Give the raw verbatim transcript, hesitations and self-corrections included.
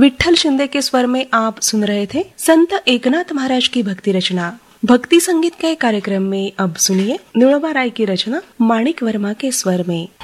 विठ्ठल शिंदे के स्वर में आप सुन रहे थे संत एकनाथ महाराज की भक्ति रचना। भक्ति संगीत के कार्यक्रम में अब सुनिए निळोबा राय की रचना माणिक वर्मा के स्वर में।